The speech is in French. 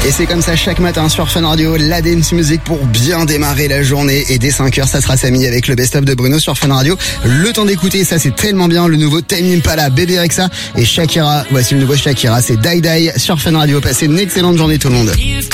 Et c'est comme ça chaque matin sur Fun Radio, la dance music pour bien démarrer la journée. Et dès 5h, ça sera Samy avec le best-of de Bruno sur Fun Radio. Le temps d'écouter, ça c'est tellement bien, le nouveau Tame Impala, Bébé Rexha et Shakira. Voici le nouveau Shakira, c'est Die Die sur Fun Radio. Passez une excellente journée tout le monde.